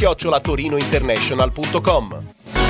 info@torinointernational.com.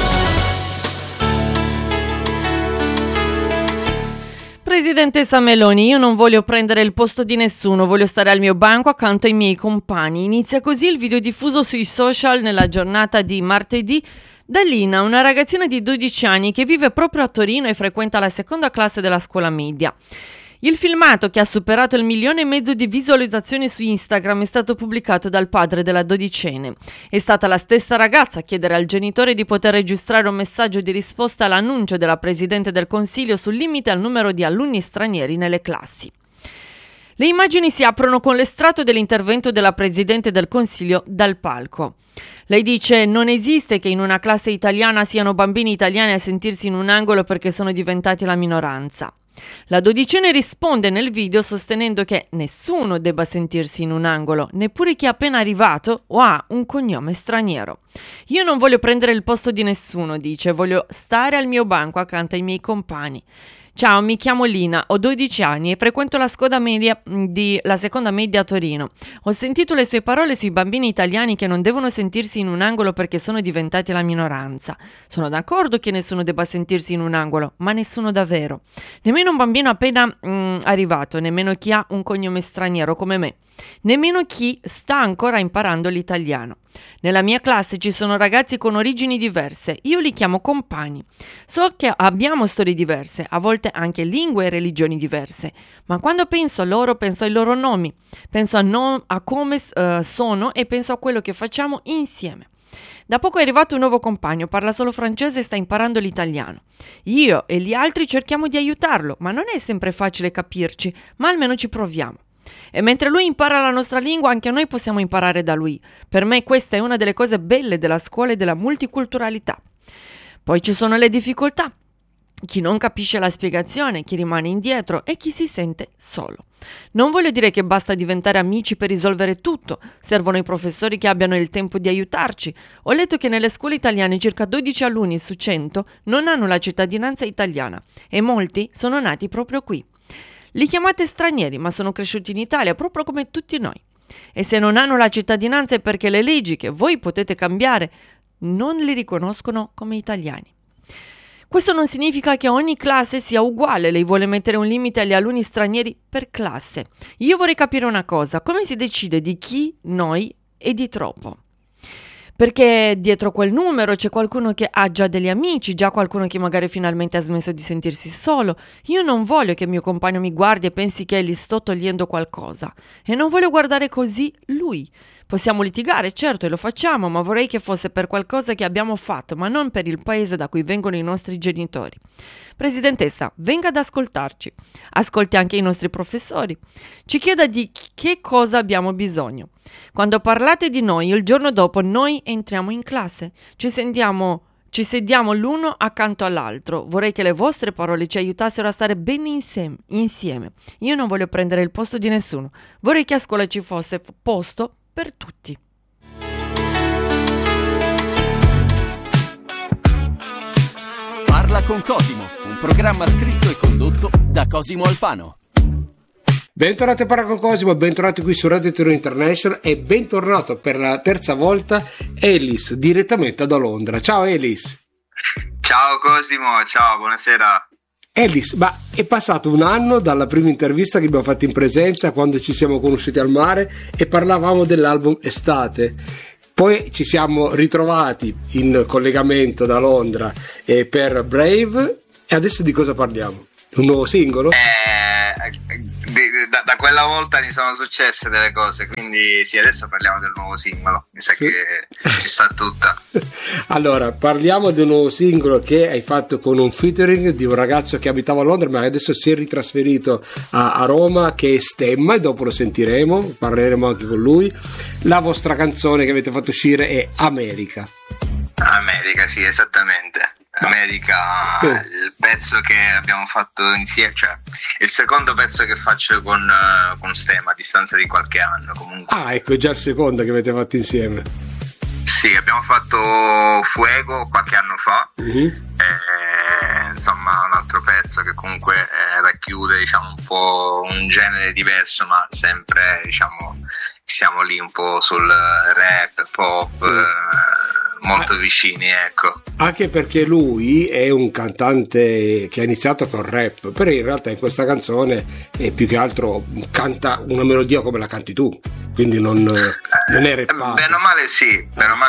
Presidentessa Meloni, io non voglio prendere il posto di nessuno, voglio stare al mio banco accanto ai miei compagni. Inizia così il video diffuso sui social nella giornata di martedì da Lina, una ragazzina di 12 anni che vive proprio a Torino e frequenta la seconda classe della scuola media. Il filmato, che ha superato il 1,5 milioni di visualizzazioni su Instagram, è stato pubblicato dal padre della dodicenne. È stata la stessa ragazza a chiedere al genitore di poter registrare un messaggio di risposta all'annuncio della Presidente del Consiglio sul limite al numero di alunni stranieri nelle classi. Le immagini si aprono con l'estratto dell'intervento della Presidente del Consiglio dal palco. Lei dice: non esiste che in una classe italiana siano bambini italiani a sentirsi in un angolo perché sono diventati la minoranza. La dodicenne risponde nel video sostenendo che nessuno debba sentirsi in un angolo, neppure chi è appena arrivato o ha un cognome straniero. Io non voglio prendere il posto di nessuno, dice, voglio stare al mio banco accanto ai miei compagni. Ciao, mi chiamo Lina, ho 12 anni e frequento la seconda media a Torino. Ho sentito le sue parole sui bambini italiani che non devono sentirsi in un angolo perché sono diventati la minoranza. Sono d'accordo che nessuno debba sentirsi in un angolo, ma nessuno davvero. Nemmeno un bambino appena arrivato, nemmeno chi ha un cognome straniero come me, nemmeno chi sta ancora imparando l'italiano. Nella mia classe ci sono ragazzi con origini diverse, io li chiamo compagni. So che abbiamo storie diverse, a volte anche lingue e religioni diverse, ma quando penso a loro penso ai loro nomi, penso a come sono e penso a quello che facciamo insieme. Da poco è arrivato un nuovo compagno, parla solo francese e sta imparando l'italiano. Io e gli altri cerchiamo di aiutarlo, ma non è sempre facile capirci, ma almeno ci proviamo. E mentre lui impara la nostra lingua, anche noi possiamo imparare da lui. Per me questa è una delle cose belle della scuola e della multiculturalità. Poi ci sono le difficoltà. Chi non capisce la spiegazione, chi rimane indietro e chi si sente solo. Non voglio dire che basta diventare amici per risolvere tutto, servono i professori che abbiano il tempo di aiutarci. Ho letto che nelle scuole italiane circa 12 alunni su 100 non hanno la cittadinanza italiana e molti sono nati proprio qui. Li chiamate stranieri, ma sono cresciuti in Italia proprio come tutti noi. E se non hanno la cittadinanza è perché le leggi che voi potete cambiare non li riconoscono come italiani. Questo non significa che ogni classe sia uguale, lei vuole mettere un limite agli alunni stranieri per classe. Io vorrei capire una cosa, come si decide di chi, noi e di troppo? Perché dietro quel numero c'è qualcuno che ha già degli amici, già qualcuno che magari finalmente ha smesso di sentirsi solo. Io non voglio che il mio compagno mi guardi e pensi che gli sto togliendo qualcosa. E non voglio guardare così lui. Possiamo litigare, certo, e lo facciamo, ma vorrei che fosse per qualcosa che abbiamo fatto, ma non per il paese da cui vengono i nostri genitori. Presidentessa, venga ad ascoltarci. Ascolti anche i nostri professori. Ci chieda di che cosa abbiamo bisogno. Quando parlate di noi, il giorno dopo noi entriamo in classe. Ci sediamo l'uno accanto all'altro. Vorrei che le vostre parole ci aiutassero a stare bene insieme. Io non voglio prendere il posto di nessuno. Vorrei che a scuola ci fosse posto per tutti. Parla con Cosimo, un programma scritto e condotto da Cosimo Alfano. Bentornati a Parla con Cosimo, bentornati qui su Radio Torino International e bentornato per la terza volta Elis, direttamente da Londra. Ciao Elis. Ciao Cosimo, ciao, buonasera. Elis, ma è passato un anno dalla prima intervista che abbiamo fatto in presenza, quando ci siamo conosciuti al mare e parlavamo dell'album Estate. Poi ci siamo ritrovati in collegamento da Londra per Brave, e adesso di cosa parliamo? Un nuovo singolo? Da quella volta mi sono successe delle cose, quindi sì, adesso parliamo del nuovo singolo, mi sa sì, che ci sta tutta. Allora, parliamo del nuovo singolo che hai fatto con un featuring di un ragazzo che abitava a Londra ma adesso si è ritrasferito a Roma, che è Stemma, e dopo lo sentiremo, parleremo anche con lui. La vostra canzone che avete fatto uscire è America. America, sì, esattamente. America, il pezzo che abbiamo fatto insieme, cioè il secondo pezzo che faccio con Stemma a distanza di qualche anno comunque. Ah, ecco, è già il secondo che avete fatto insieme. Sì, abbiamo fatto Fuego qualche anno fa, insomma un altro pezzo che comunque racchiude, diciamo, un po' un genere diverso, ma sempre, diciamo, siamo lì un po' sul rap, pop, molto vicini, ecco. Anche perché lui è un cantante che ha iniziato con rap, però in realtà in questa canzone è più che altro canta una melodia come la canti tu, quindi non è rappato. Bene o male sì,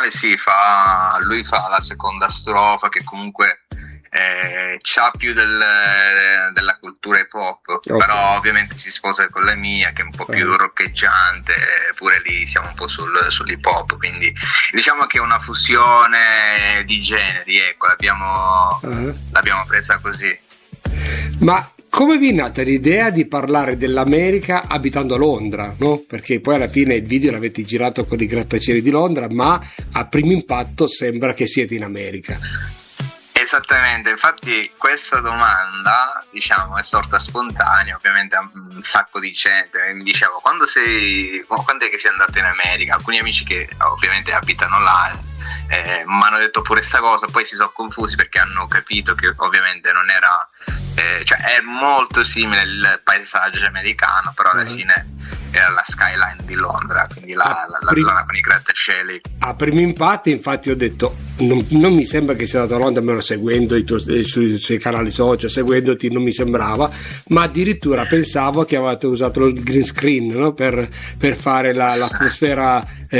lui fa la seconda strofa che comunque c'ha più della cultura hip hop, okay. Però ovviamente si sposa con la mia che è un po' più roccheggiante, pure lì siamo un po' sull'hip hop, quindi diciamo che è una fusione di generi, ecco, l'abbiamo presa così. Ma come vi è nata l'idea di parlare dell'America abitando a Londra, no? Perché poi alla fine il video l'avete girato con i grattacieli di Londra, ma a primo impatto sembra che siete in America. Esattamente, infatti questa domanda, diciamo, è sorta spontanea, ovviamente a un sacco di gente mi diceva quando è che sei andato in America? Alcuni amici che ovviamente abitano là mi hanno detto pure sta cosa, poi si sono confusi perché hanno capito che ovviamente non era, cioè è molto simile il paesaggio americano, però alla fine era la skyline di Londra, quindi la zona con i grattacieli. A primo impatto infatti ho detto non mi sembra che sia andato a Londra, almeno seguendo sui canali social, seguendoti non mi sembrava, ma addirittura pensavo che avevate usato il green screen, no? per fare l'atmosfera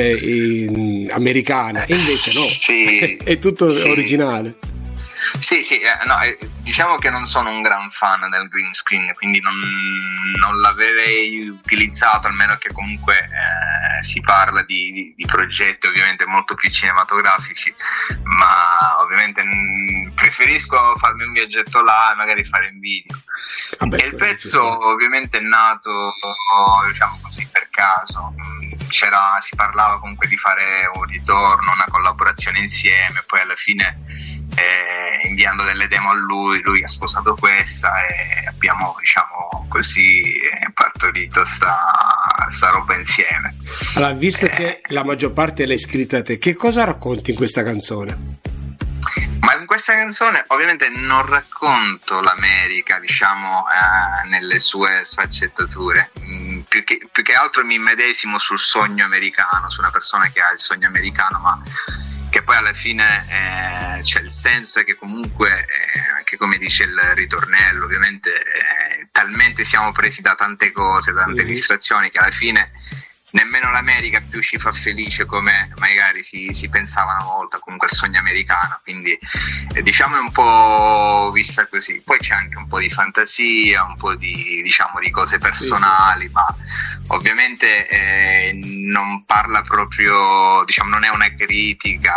americana, e invece no, sì. È tutto originale. Sì, no, diciamo che non sono un gran fan del green screen, quindi non l'avrei utilizzato, almeno che comunque si parla di progetti ovviamente molto più cinematografici, ma ovviamente preferisco farmi un viaggetto là e magari fare un video. E il pezzo ovviamente è nato, diciamo così, per caso. Si parlava comunque di fare un ritorno, una collaborazione insieme, poi alla fine inviando delle demo a lui ha sposato questa e abbiamo, diciamo così, partorito sta roba insieme. Allora, visto che la maggior parte l'hai scritta te, che cosa racconti in questa canzone? Ma in questa canzone ovviamente non racconto l'America, diciamo, nelle sue sfaccettature, più che altro mi immedesimo sul sogno americano, su una persona che ha il sogno americano, ma che poi alla fine c'è il senso è che comunque, anche come dice il ritornello, ovviamente talmente siamo presi da tante cose, da tante distrazioni, che alla fine nemmeno l'America più ci fa felice come magari si pensava una volta, comunque il sogno americano, quindi diciamo è un po' vista così. Poi c'è anche un po' di fantasia, un po' di cose personali, ma ovviamente non parla proprio, diciamo, non è una critica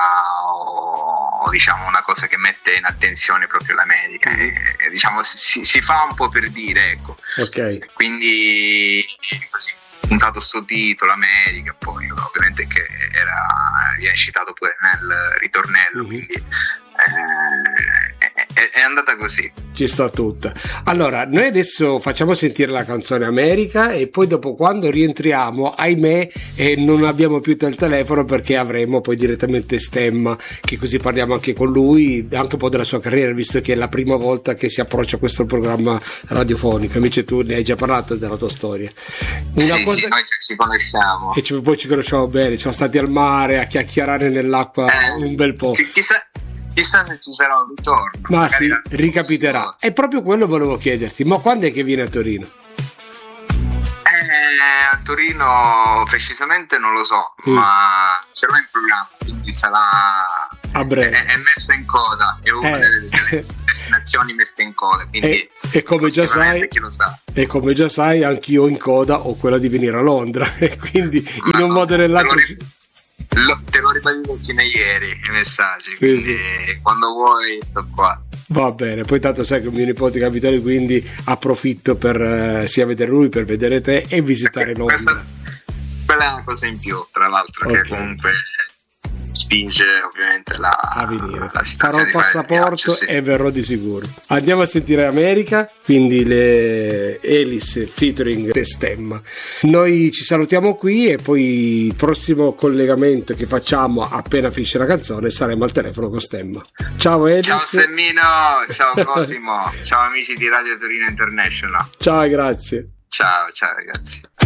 o diciamo una cosa che mette in attenzione proprio l'America, diciamo si fa un po' per dire, ecco. Okay. Quindi così puntato sto titolo America, poi ovviamente che viene citato pure nel ritornello, quindi è andata così. Ci sta tutta. Allora, noi adesso facciamo sentire la canzone America e poi dopo, quando rientriamo, ahimè, non abbiamo più il telefono, perché avremo poi direttamente Stemma, che così parliamo anche con lui, anche un po' della sua carriera, visto che è la prima volta che si approccia a questo programma radiofonico. Invece tu ne hai già parlato della tua storia. Sì, noi ci conosciamo. E poi ci conosciamo bene, siamo stati al mare a chiacchierare nell'acqua un bel po'. Chissà se ci sarà un ritorno. Ma sì, ricapiterà. E proprio quello volevo chiederti, ma quando è che viene a Torino? A Torino precisamente non lo so, ma ce l'ho in programma, quindi sarà a breve. È messo in coda, è una delle destinazioni messe in coda, quindi e come già sai, chi lo sa. E come già sai, anch'io in coda ho quella di venire a Londra, e quindi in un modo o nell'altro te l'ho ribadito fino a ieri i messaggi, quindi quando vuoi sto qua. Va bene, poi tanto sai che mio nipote capita lì, quindi approfitto per sia vedere lui, per vedere te e visitare Londra. Quella è una cosa in più, tra l'altro, che comunque spinge ovviamente a venire. Farò il passaporto e verrò di sicuro. Andiamo a sentire America, quindi le Alice featuring Stemma. Noi ci salutiamo qui e poi il prossimo collegamento che facciamo appena finisce la canzone saremo al telefono con Stemma. Ciao Alice. Ciao Stemmino, ciao Cosimo, ciao amici di Radio Torino International. Ciao e grazie. Ciao ragazzi.